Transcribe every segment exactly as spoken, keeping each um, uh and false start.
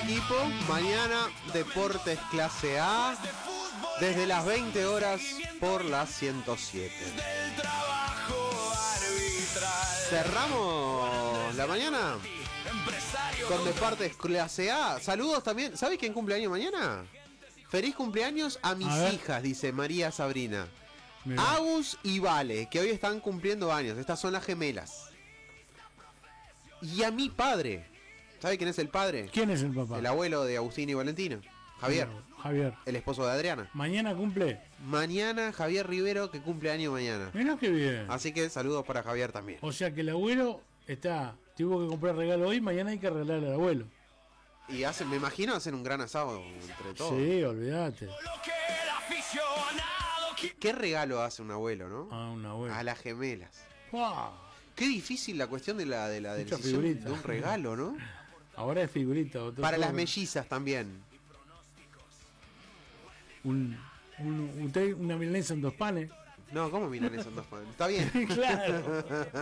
equipo. Mañana Deportes Clase A desde las veinte horas por la ciento siete. Cerramos la mañana con Deportes Clase A. Saludos también. ¿Sabes quién cumpleaños mañana? Feliz cumpleaños a mis a hijas, dice María Sabrina. Mirá. Agus y Vale, que hoy están cumpliendo años. Estas son las gemelas. Y a mi padre. ¿Sabe quién es el padre? ¿Quién es el papá? El abuelo de Agustín y Valentina. Javier. No, Javier. El esposo de Adriana. ¿Mañana cumple? Mañana Javier Rivero, que cumple año mañana. Mirá qué bien. Así que saludos para Javier también. O sea que el abuelo está... Tuvo que comprar regalo hoy, mañana hay que regalarle al abuelo. Y hacen, me imagino, hacen un gran asado entre todos. Sí, olvídate. ¿Qué regalo hace un abuelo, no? A un abuelo. A las gemelas. Wow. Qué difícil la cuestión de la de la Mucha decisión figurita. de un regalo, ¿no? Ahora es figurita. Otro Para todo. las mellizas también. Un, un, usted, una milanesa en dos panes. No, ¿cómo milanesa en dos panes? Está bien. Claro.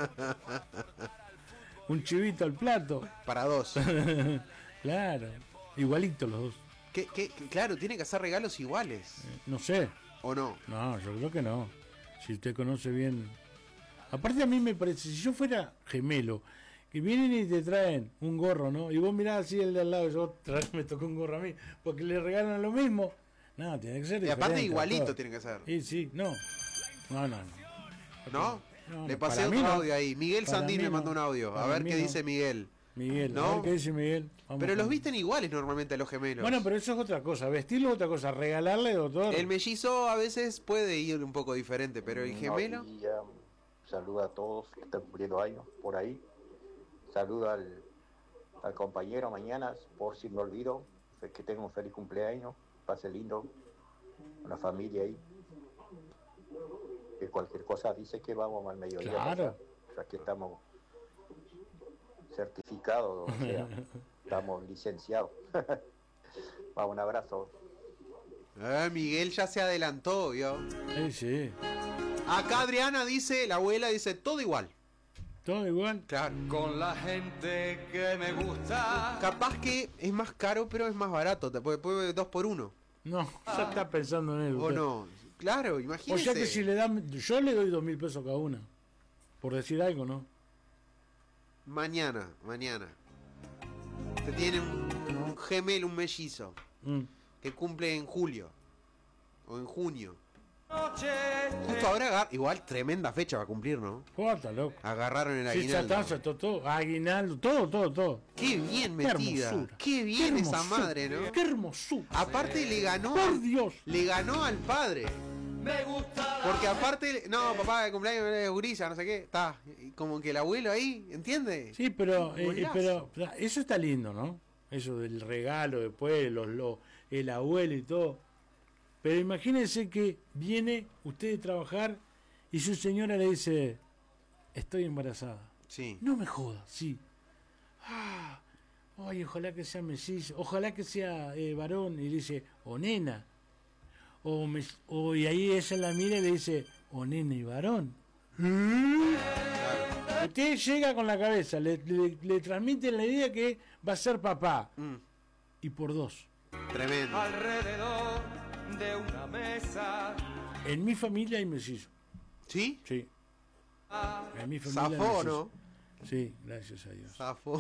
Un chivito al plato. Para dos. Claro. Igualitos los dos. ¿Qué, qué, qué, claro, tiene que hacer regalos iguales. Eh, no sé. ¿O no? No, yo creo que no. Si usted conoce bien. Aparte a mí me parece, si yo fuera gemelo, que vienen y te traen un gorro, ¿no? Y vos mirás así el de al lado y yo, otra vez me tocó un gorro a mí, porque le regalan lo mismo. No, tiene que ser diferente. Y aparte igualito todo. Tiene que ser. Sí, sí, no. No, no, no. ¿No? no le pasé otro no. audio ahí. Miguel para Sandín me no. mandó un audio. Para a ver qué no. dice Miguel. Miguel, ¿no? A ver qué dice Miguel. Vamos pero con... los visten iguales normalmente a los gemelos. Bueno, pero eso es otra cosa. Vestirlo es otra cosa. Regalarle, doctor. El mellizo a veces puede ir un poco diferente, pero el gemelo... No, y, um, saluda a todos que están cumpliendo años por ahí. Saluda al, al compañero mañana, por si me olvido. Que tenga un feliz cumpleaños. Pase lindo. Una familia ahí. Que cualquier cosa dice que vamos al mediodía. Claro. O sea, que estamos certificados, o sea, estamos licenciados. Va, un abrazo. Eh, Miguel ya se adelantó, ¿vio? Sí, sí. Acá Adriana dice, la abuela dice, todo igual. Todo igual. Claro. Con la gente que me gusta. Capaz que es más caro, pero es más barato. Te puede, puede dos por uno. No, ya está pensando en él. ¿O no? Claro, imagínese. O sea que si le dan, yo le doy dos mil pesos cada una. Por decir algo, ¿no? Mañana, mañana. Usted tiene un, un gemelo, un mellizo. Mm. Que cumple en julio. O en junio. Noche. Justo ahora, agar- igual tremenda fecha va a cumplir, ¿no? Corta, loco. Agarraron el Sí, ya aguinaldo. está, ya está todo. Aguinaldo, todo, todo, todo. Qué bien Qué metida. hermosura. Qué bien Qué esa hermosura. madre, ¿no? Qué hermosura. Aparte le ganó. Por Dios. Le ganó al padre. Me gusta. Porque aparte, no, papá, de cumpleaños de gurisa, no sé qué, está. Como que el abuelo ahí, ¿entiende? Sí, pero, eh, Golazo. pero eso está lindo, ¿no? Eso del regalo después, los, los, el abuelo y todo. Pero imagínense que viene usted de trabajar y su señora le dice, estoy embarazada. Sí. No me joda, sí. Ah, ay, ojalá que sea mellizo, ojalá que sea eh, varón. Y le dice, o nena. O, me, o y ahí ella la mira y le dice, o nena y varón. ¿Mm? Claro. Usted llega con la cabeza, le, le, le transmite la idea que va a ser papá. Mm, Y por dos. tremendo. Alrededor de una mesa. En mi familia hay mellizo. ¿Sí? Sí. En mi familia hay Zafó, mellizo. ¿no? Sí, gracias a Dios. Zafó.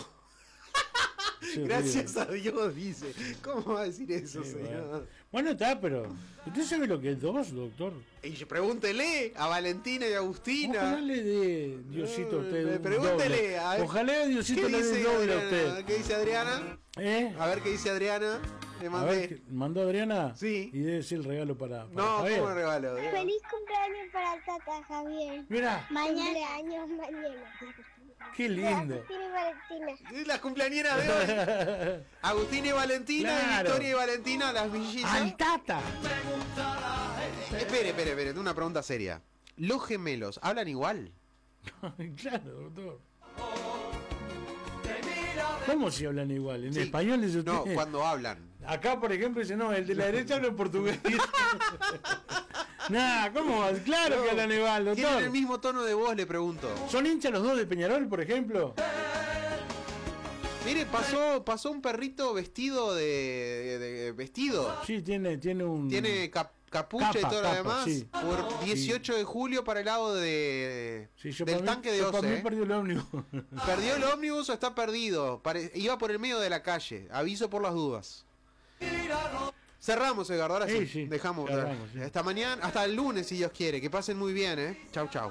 Sí, Gracias horrible. a Dios, dice. ¿Cómo va a decir eso, Sí, señor? bueno. Bueno, está, pero ¿usted sabe lo que es dos, doctor? Y pregúntele a Valentina y a Agustina. Ojalá le dé Diosito a usted Eh, un pregúntele, doble. a ver, Ojalá Diosito ¿Qué le dé dice doble a Adriana? usted. ¿Qué dice Adriana? ¿Eh? A ver qué dice Adriana. Le A mandé. ver, ¿mandó Adriana? Sí. Y debe ser el regalo para, para No, Javier. ¿cómo regalo? Feliz cumpleaños para el Tata Javier. Mira, Mañana años mañana. qué lindo. Agustín y Valentina. Es la cumpleañera de hoy. Agustín y Valentina, y Claro. Victoria y Valentina, las mellizas. ¡Al Tata! Eh, Espere, espere, espere, tengo una pregunta seria. ¿Los gemelos hablan igual? Claro, doctor. ¿Cómo si hablan igual? ¿En Sí. español dice usted? No, cuando hablan. Acá, por ejemplo, dice, no, el de la derecha habla en portugués. Nah, ¿cómo va? Claro No, que hablan igual, ¿Tienen doctor. el mismo tono de voz, le pregunto? ¿Son hinchas los dos de Peñarol, por ejemplo? Mire, pasó, pasó un perrito vestido de, de, de vestido. Sí, tiene, tiene un. Tiene cap, capucha capa, y todo capa, lo demás. Sí. Por dieciocho de julio para el lado de Sí, yo del mí, tanque de yo Oce. Para mí ¿eh? perdió el ómnibus. ¿Perdió el ómnibus o está perdido? Pare... Iba por el medio de la calle. Aviso por las dudas. Cerramos, Edgardo. Ahora sí. Sí, sí. Dejamos. Cerramos, sí. Hasta mañana, hasta el lunes, si Dios quiere. Que pasen muy bien, ¿eh? Chau, chau.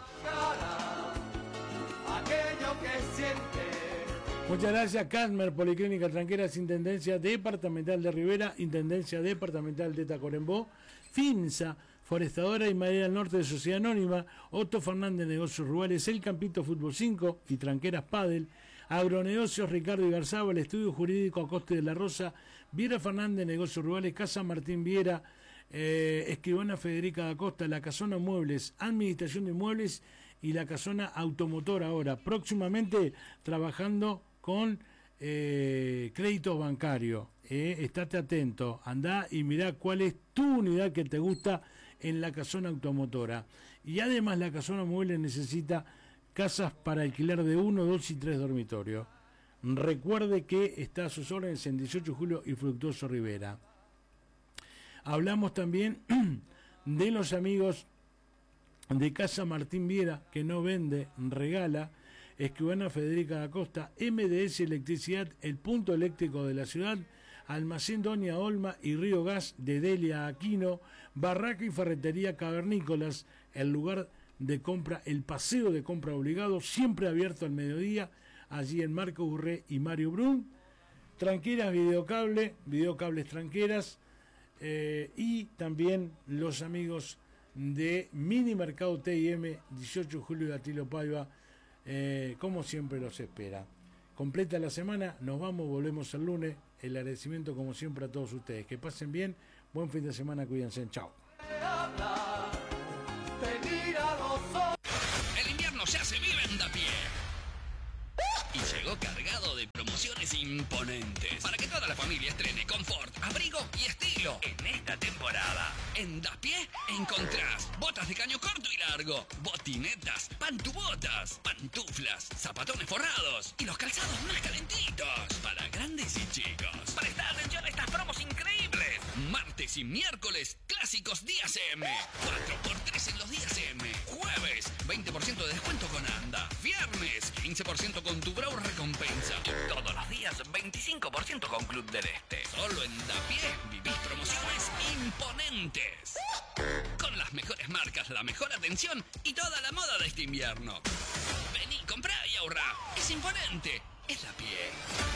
Aquello que siente. Muchas gracias, Casmer, Policlínica Tranqueras, Intendencia Departamental de Rivera, Intendencia Departamental de Tacuarembó, FINSA, Forestadora y Madera del Norte de Sociedad Anónima, Otto Fernández Negocios Rurales, El Campito Fútbol cinco y Tranqueras Padel, Agronegocios Ricardo Igarzábal, Estudio Jurídico Acoste de la Rosa, Viera Fernández Negocios Rurales, Casa Martín Viera, eh, Escribana Federica da Costa, La Casona Muebles, Administración de Muebles y La Casona Automotor ahora, próximamente trabajando con eh, crédito bancario. Eh, estate atento, andá y mirá cuál es tu unidad que te gusta en La Casona Automotora. Y además La Casona Muebles necesita casas para alquilar de uno, dos y tres dormitorios. Recuerde que está a sus órdenes en dieciocho de julio y Fructuoso Rivera. Hablamos también de los amigos de Casa Martín Viera, que no vende, regala. Escribana Federica da Costa, M D S Electricidad, el punto eléctrico de la ciudad, Almacén Doña Olma y Río Gas de Delia Aquino, Barraca y Ferretería Cavernícolas, el lugar de compra, el paseo de compra obligado, siempre abierto al mediodía, allí en Marco Urré y Mario Brun, Tranqueras Videocable, Videocables Tranqueras, eh, y también los amigos de Mini Mercado T I M, dieciocho de julio de Atilio Paiva, eh, como siempre los espera. Completa la semana, nos vamos, volvemos el lunes. El agradecimiento como siempre a todos ustedes. Que pasen bien, buen fin de semana, cuídense, chao. El invierno ya se vive en Dapié. Y llegó cargado de promociones imponentes para que toda la familia estrene confort, abrigo y estilo en esta temporada. En Dapié encontrás botas de caño corto y largo, botinetas, pantubotas, pantuflas, zapatones forrados y los calzados más calentitos para grandes y chicos. Presta atención a estas promos increíbles. Martes y miércoles, clásicos días M. cuatro por tres en los días M. Jueves, veinte por ciento de descuento con Anda. Viernes, quince por ciento con tu Brau Recompensa. Y todos los días, veinticinco por ciento con Club del Este. Solo en Dapié vivís promociones imponentes. Con las mejores marcas, la mejor atención y toda la moda de este invierno. Vení, comprá y ahorrá. Es imponente. Es Dapié.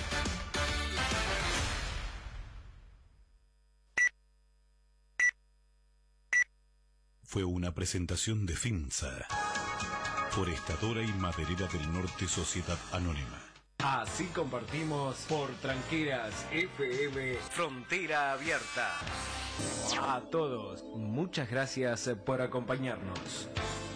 Fue una presentación de FINSA, Forestadora y Maderera del Norte Sociedad Anónima. Así compartimos por Tranqueras F M Frontera Abierta. A todos, muchas gracias por acompañarnos.